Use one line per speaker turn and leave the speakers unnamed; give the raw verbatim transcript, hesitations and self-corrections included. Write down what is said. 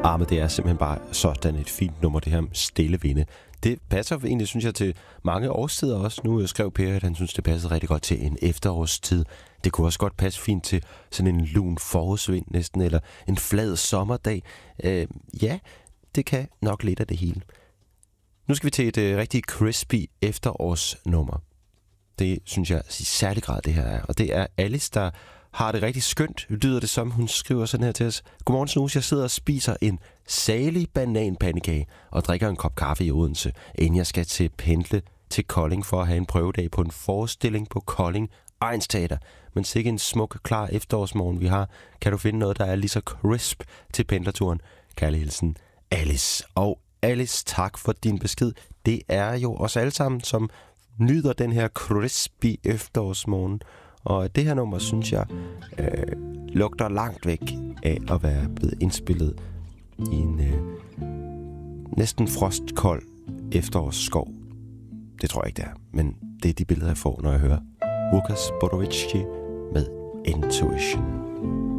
Ah, men det er simpelthen bare sådan et fint nummer, det her Stille Vinde. Det passer egentlig, synes jeg, til mange årstider også. Nu skrev Per, at han synes, det passede rigtig godt til en efterårstid. Det kunne også godt passe fint til sådan en lun forårsvind næsten, eller en flad sommerdag. Øh, ja, det kan nok lidt af det hele. Nu skal vi til et øh, rigtig crispy efterårsnummer. Det synes jeg i særlig grad, det her er. Og det er Alice, der har det rigtig skønt, lyder det som. Hun skriver sådan her til os. Godmorgen, Snus. Jeg sidder og spiser en salig bananpandekage og drikker en kop kaffe i Odense, inden jeg skal til pendle til Kolding for at have en prøvedag på en forestilling på Kolding Egnsteater. Men sikke en smuk, klar efterårsmorgen vi har. Kan du finde noget, der er lige så crisp til pendlerturen? Kærlig hilsen, Alice. Og Alice, tak for din besked. Det er jo os alle sammen, som nyder den her crispy efterårsmorgen. Og det her nummer, synes jeg, øh, lugter langt væk af at være blevet indspillet i en øh, næsten frostkold efterårsskov. Det tror jeg ikke, det er, men det er de billeder, jeg får, når jeg hører Łukasz Borowicki med Intuition.